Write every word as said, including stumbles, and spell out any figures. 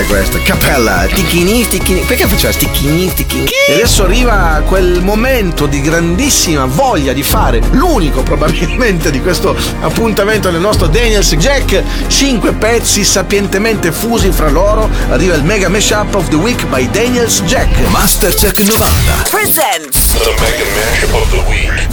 questa, Cappella, ticchini, ticchini. Perché faceva ticchini, ticchini? E adesso arriva quel momento di grandissima voglia di fare l'unico probabilmente di questo appuntamento nel nostro Daniels Jack. Cinque pezzi sapientemente fusi fra loro. Arriva il Mega Mashup of the Week by Daniels Jack. Mastercheck novanta presents The Mega Mashup of the Week.